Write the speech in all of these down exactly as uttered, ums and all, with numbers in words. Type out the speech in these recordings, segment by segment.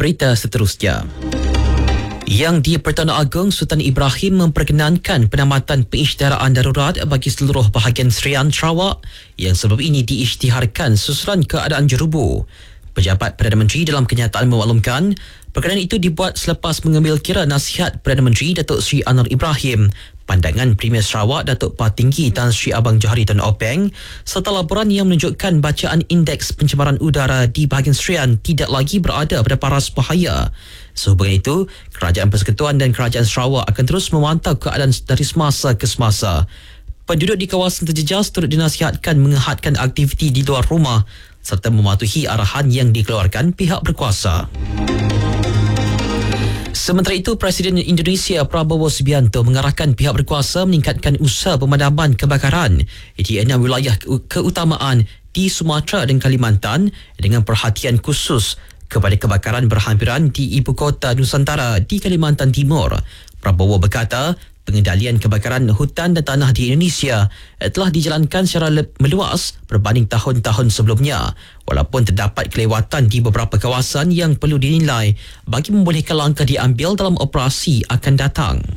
berita seterusnya. Yang di Pertuan Agong, Sultan Ibrahim memperkenankan penamatan pengisytiharaan darurat bagi seluruh bahagian Serian Sarawak yang sebelum ini diisytiharkan susulan keadaan jerubu. Pejabat Perdana Menteri dalam kenyataan memaklumkan perkenaan itu dibuat selepas mengambil kira nasihat Perdana Menteri Datuk Seri Anwar Ibrahim, pandangan Premier Sarawak Datuk Patinggi Tan Sri Abang Johari Tun Openg serta laporan yang menunjukkan bacaan indeks pencemaran udara di bahagian Serian tidak lagi berada pada paras bahaya. Sehubungan itu, Kerajaan Persekutuan dan Kerajaan Sarawak akan terus memantau keadaan dari semasa ke semasa. Penduduk di kawasan terjejas turut dinasihatkan menghadkan aktiviti di luar rumah serta mematuhi arahan yang dikeluarkan pihak berkuasa. Sementara itu, Presiden Indonesia Prabowo Subianto mengarahkan pihak berkuasa meningkatkan usaha pemadaman kebakaran di enam wilayah keutamaan di Sumatera dan Kalimantan dengan perhatian khusus kepada kebakaran berhampiran di ibu kota Nusantara di Kalimantan Timur. Prabowo berkata, pengendalian kebakaran hutan dan tanah di Indonesia telah dijalankan secara meluas berbanding tahun-tahun sebelumnya, walaupun terdapat kelewatan di beberapa kawasan yang perlu dinilai bagi membolehkan langkah diambil dalam operasi akan datang.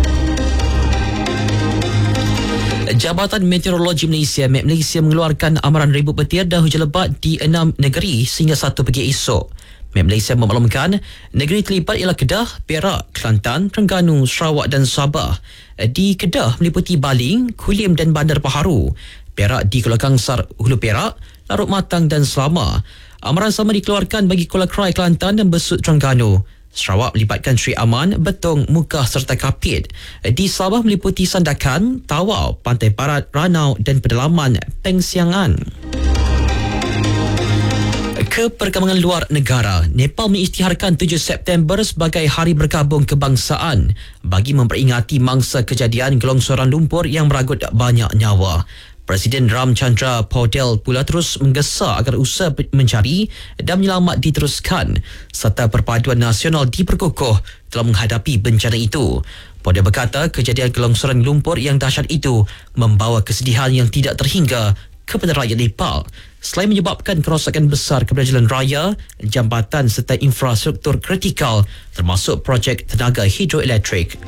Jabatan Meteorologi Malaysia, M E T Malaysia mengeluarkan amaran ribut petir dan hujan lebat di enam negeri sehingga satu pagi esok. M E T Malaysia memaklumkan negeri terlibat ialah Kedah, Perak, Kelantan, Terengganu, Sarawak dan Sabah. Di Kedah meliputi Baling, Kulim dan Bandar Baharu. Perak di Kuala Kangsar, Hulu Perak, Larut Matang dan Selama. Amaran sama dikeluarkan bagi Kuala Krai, Kelantan dan Besut, Terengganu. Sarawak melibatkan Sri Aman, Betong, Mukah serta Kapit. Di Sabah meliputi Sandakan, Tawau, Pantai Barat, Ranau dan pedalaman Pengsiangan. Ke perkembangan luar negara, Nepal mengisytiharkan tujuh September sebagai Hari Berkabung Kebangsaan bagi memperingati mangsa kejadian gelongsoran lumpur yang meragut banyak nyawa. Presiden Ramchandra Paudel pula terus menggesa agar usaha mencari dan menyelamat diteruskan serta perpaduan nasional diperkukuh dalam menghadapi bencana itu. Paudel berkata kejadian gelongsoran lumpur yang dahsyat itu membawa kesedihan yang tidak terhingga kepada rakyat Nepal selain menyebabkan kerosakan besar kepada jalan raya, jambatan serta infrastruktur kritikal termasuk projek tenaga hidroelektrik.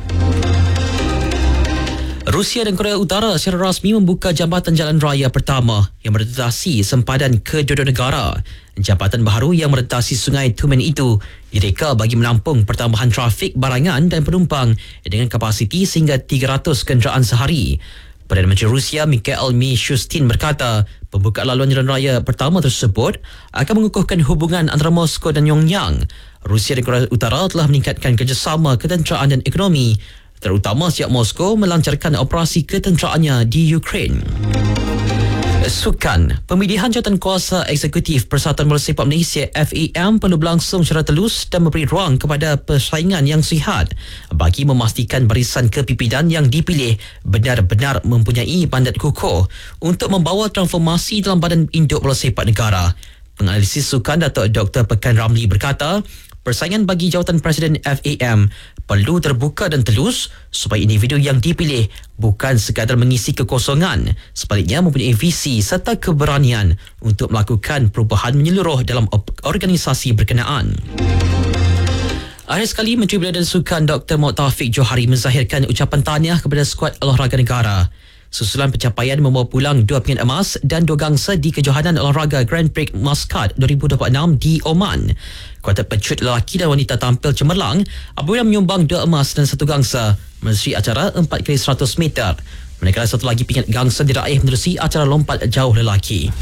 Rusia dan Korea Utara secara rasmi membuka jambatan jalan raya pertama yang merentasi sempadan kedua-dua negara. Jambatan baru yang merentasi Sungai Tumen itu direka bagi menampung pertambahan trafik barangan dan penumpang dengan kapasiti sehingga tiga ratus kenderaan sehari. Perdana Menteri Rusia Mikhail Mishustin berkata pembukaan laluan jalan raya pertama tersebut akan mengukuhkan hubungan antara Moskow dan Pyongyang. Rusia dan Korea Utara telah meningkatkan kerjasama ketenteraan dan ekonomi, terutama sejak Moskow melancarkan operasi ketenteraannya di Ukraine. Sukan, pemilihan jawatan kuasa eksekutif Persatuan Bola Sepak Malaysia F A M perlu berlangsung secara telus dan memberi ruang kepada persaingan yang sihat bagi memastikan barisan kepimpinan yang dipilih benar-benar mempunyai mandat kukuh untuk membawa transformasi dalam badan induk bola sepak negara. Penganalisis sukan Datuk Doktor Pekan Ramli berkata, persaingan bagi jawatan Presiden F A M perlu terbuka dan telus supaya individu yang dipilih bukan sekadar mengisi kekosongan, sebaliknya mempunyai visi serta keberanian untuk melakukan perubahan menyeluruh dalam organisasi berkenaan. Akhir sekali, Menteri Belia dan Sukan Doktor Mohd Taufik Johari menzahirkan ucapan tahniah kepada skuad olahraga negara susulan pencapaian membawa pulang dua pingat emas dan dua gangsa di kejohanan olahraga Grand Prix Muscat dua ribu dua puluh enam di Oman. Kuartet pecut lelaki dan wanita tampil cemerlang apabila menyumbang dua emas dan satu gangsa menerusi acara empat kali seratus meter. Manakala satu lagi pingat gangsa diraih menerusi acara lompat jauh lelaki.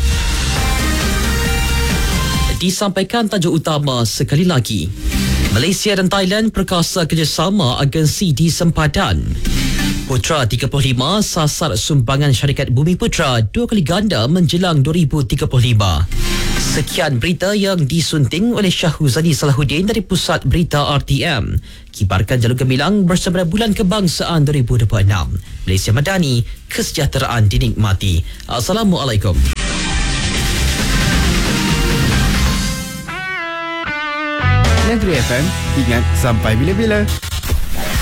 Disampaikan tajuk utama sekali lagi. Malaysia dan Thailand perkasa kerjasama agensi di sempadan. Putra tiga puluh lima sasar sumbangan syarikat Bumi Putra dua kali ganda menjelang dua ribu tiga puluh lima. Sekian berita yang disunting oleh Syahuzani Salahuddin dari Pusat Berita R T M. Kibarkan jalur gemilang bersama Bulan Kebangsaan dua ribu dua puluh enam. Malaysia Madani, kesejahteraan dinikmati. Assalamualaikum. Negeri F M, ingat sampai bila-bila.